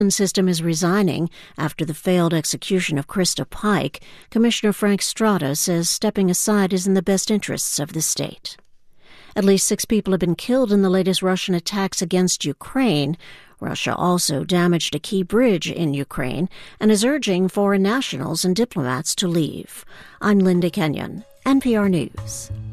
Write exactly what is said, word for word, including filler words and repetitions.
system is resigning after the failed execution of Krista Pike, Commissioner Frank Strada says stepping aside is in the best interests of the state. At least six people have been killed in the latest Russian attacks against Ukraine. Russia also damaged a key bridge in Ukraine and is urging foreign nationals and diplomats to leave. I'm Linda Kenyon, N P R News.